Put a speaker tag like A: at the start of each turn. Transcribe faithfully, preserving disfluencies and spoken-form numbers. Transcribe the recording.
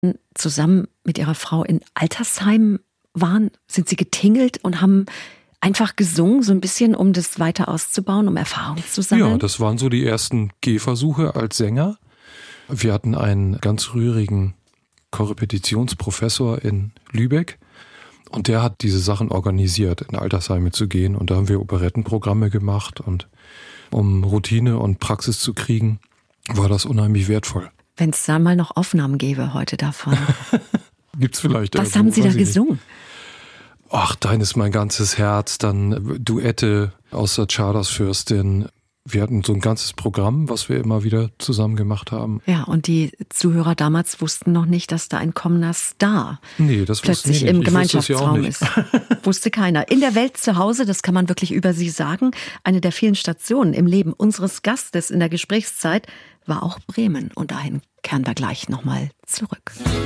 A: zusammen mit Ihrer Frau in Altersheimen waren? Sind Sie getingelt und haben einfach gesungen, so ein bisschen, um das weiter auszubauen, um Erfahrung zu sammeln?
B: Ja, das waren so die ersten Gehversuche als Sänger. Wir hatten einen ganz rührigen Korrepetitionsprofessor in Lübeck und der hat diese Sachen organisiert, in Altersheime zu gehen. Und da haben wir Operettenprogramme gemacht und um Routine und Praxis zu kriegen, war das unheimlich wertvoll.
A: Wenn es da mal noch Aufnahmen gäbe heute davon.
B: Gibt's vielleicht.
A: Was haben Sie da gesungen?
B: Ach, dein ist mein ganzes Herz, dann Duette aus der Chartersfürstin. Wir hatten so ein ganzes Programm, was wir immer wieder zusammen gemacht haben.
A: Ja, und die Zuhörer damals wussten noch nicht, dass da ein kommender Star
B: nee, das
A: plötzlich
B: nicht.
A: im
B: Ich
A: Gemeinschaftsraum
B: ja
A: ist. Wusste keiner. In der Welt zu Hause, das kann man wirklich über Sie sagen, eine der vielen Stationen im Leben unseres Gastes in der Gesprächszeit war auch Bremen. Und dahin kehren wir gleich nochmal zurück.